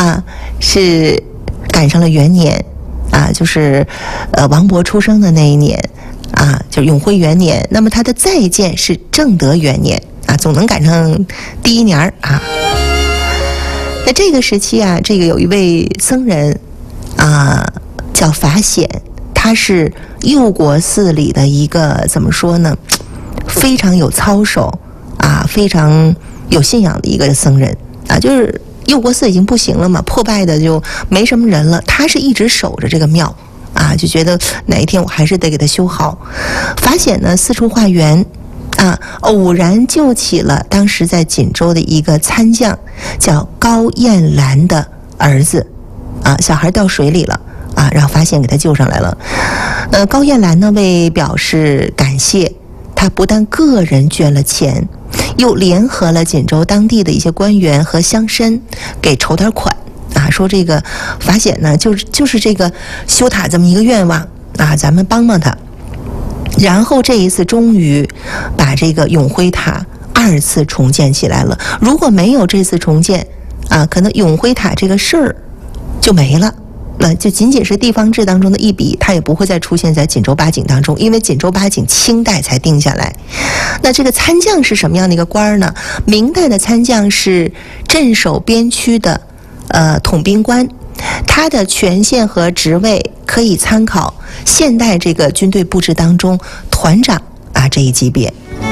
啊，是赶上了元年啊，就是王勃出生的那一年啊，就是永徽元年。那么他的再建是正德元年啊，总能赶上第一年啊。在这个时期啊，这个有一位僧人啊，叫法显，他是佑国寺里的一个怎么说呢，非常有操守啊，非常有信仰的一个僧人啊。就是佑国寺已经不行了嘛，破败的就没什么人了，他是一直守着这个庙啊，就觉得哪一天我还是得给他修好。法显呢四处化缘啊，偶然救起了当时在锦州的一个参将叫高彦兰的儿子啊，小孩掉水里了啊，让法显给他救上来了。高彦兰呢为表示感谢，他不但个人捐了钱，又联合了锦州当地的一些官员和乡绅给筹点款啊，说这个法显呢就是这个修塔这么一个愿望啊，咱们帮帮他。然后这一次终于把这个永徽塔2次重建起来了。如果没有这次重建啊，可能永徽塔这个事儿就没了，那就仅仅是地方志当中的一笔，它也不会再出现在锦州八景当中，因为锦州八景清代才定下来。那这个参将是什么样的一个官呢？明代的参将是镇守边区的统兵官，他的权限和职位可以参考现代这个军队布置当中团长啊这一级别。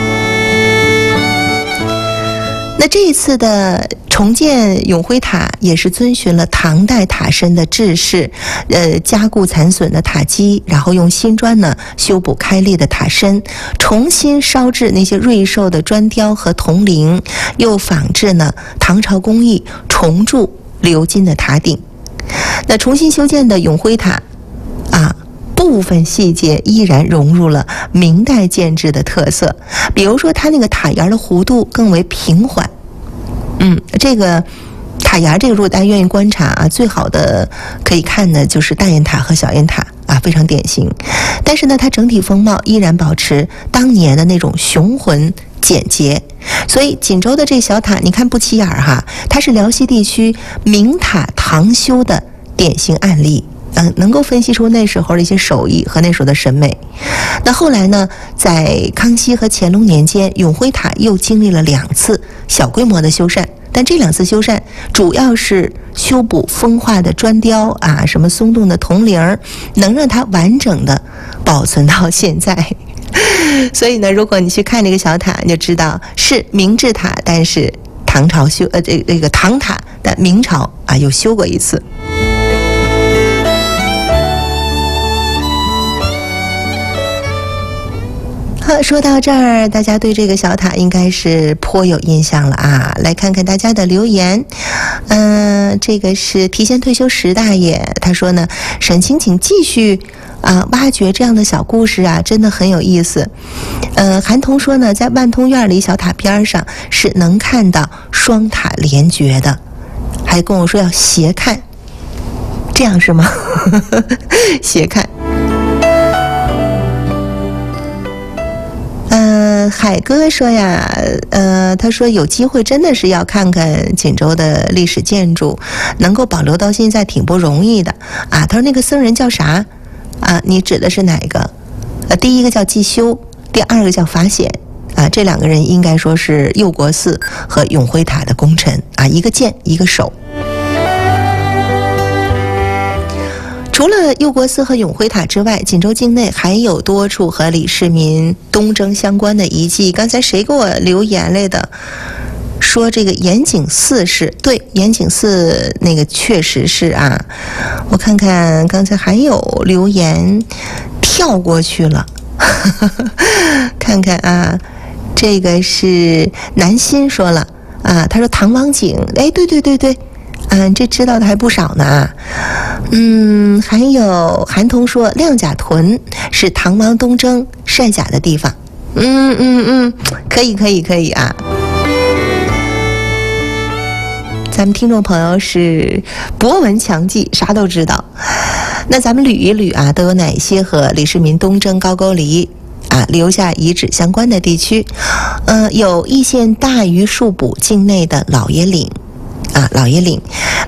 那这一次的重建永徽塔也是遵循了唐代塔身的制式，加固残损的塔基，然后用新砖呢修补开裂的塔身，重新烧制那些瑞兽的砖雕和铜铃，又仿制呢唐朝工艺，重铸鎏金的塔顶。那重新修建的永徽塔啊，部分细节依然融入了明代建制的特色，比如说它那个塔檐的弧度更为平缓。这个塔檐这个如果大家愿意观察啊，最好的可以看的就是大雁塔和小雁塔啊，非常典型。但是呢，它整体风貌依然保持当年的那种雄浑简洁。所以锦州的这小塔你看不起眼哈，它是辽西地区明塔唐修的典型案例。能够分析出那时候的一些手艺和那时候的审美。那后来呢，在康熙和乾隆年间，永徽塔又经历了2次小规模的修缮，但这2次修缮主要是修补风化的砖雕啊，什么松动的铜铃，能让它完整的保存到现在。所以呢，如果你去看这个小塔，你就知道是明制塔，但是唐朝修这个唐塔，但明朝啊又修过一次。好，说到这儿，大家对这个小塔应该是颇有印象了啊！来看看大家的留言。这个是提前退休石大爷，他说呢，沈清请继续挖掘这样的小故事啊，真的很有意思。韩童说呢，在万通院里小塔边上是能看到双塔连绝的，还跟我说要斜看，这样是吗？斜看。海哥说呀，他说有机会真的是要看看锦州的历史建筑，能够保留到现在挺不容易的啊。他说那个僧人叫啥啊？你指的是哪个？第一个叫季修，第2个叫法显啊。这2个人应该说是佑国寺和永徽塔的功臣啊，一个剑一个手。除了佑国寺和永徽塔之外，锦州境内还有多处和李世民东征相关的遗迹。刚才谁给我留言来的？说这个延景寺是对，延景寺那个确实是啊。我看看刚才还有留言跳过去了，看看啊，这个是南新说了啊，他说唐王井，哎，对，这知道的还不少呢。还有韩童说亮甲屯是唐王东征晒甲的地方。可以啊。咱们听众朋友是博闻强记，啥都知道。那咱们捋一捋啊，都有哪些和李世民东征高句丽留下遗址相关的地区？有易县大榆树堡境内的老爷岭。